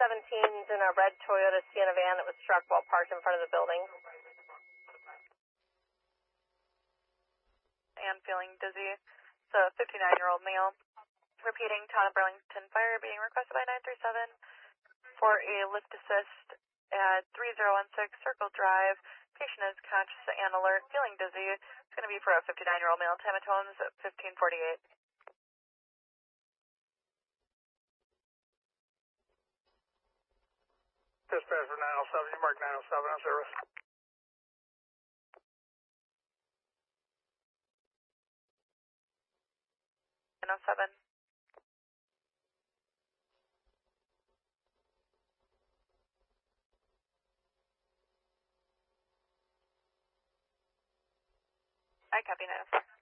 917's in a red Toyota Sienna van that was struck while parked in front of the building. And feeling dizzy. It's a 59-year-old male. Repeating, town of Burlington fire being requested by 937 for a lift assist at 3016 Circle Drive. Patient is conscious and alert, feeling dizzy. It's going to be for a 59-year-old male. Time of tones at 1548. Dispatch for 907, you mark 907 on service. Oh 07. I copy 904.